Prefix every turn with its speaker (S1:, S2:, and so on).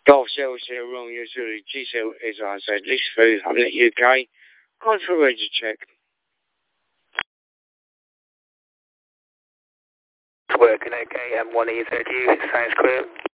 S1: Golf 00 Romeo Zulu G0 is on side. Least Food, Hamlet UK. On for a radio check.
S2: Working okay, M1E30, sounds clear.